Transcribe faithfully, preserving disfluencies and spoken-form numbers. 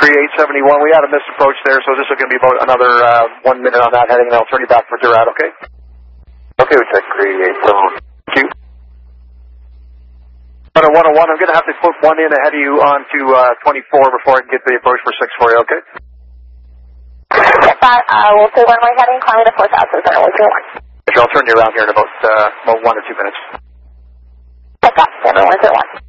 three eight seventy-one. We had a missed approach there, so this is going to be about another uh, one minute on that heading, and I'll turn you back for Durad, okay? Okay, we check three eight seven. Thank you. one oh one, I'm going to have to put one in ahead of you onto uh, twenty-four before I can get the approach for six for you, okay? Get that. Uh, we'll say one more heading, climbing to four thousand, zero one zero one. Sure, I'll turn you around here in about, uh, about one or two minutes. Get that, zero one zero one.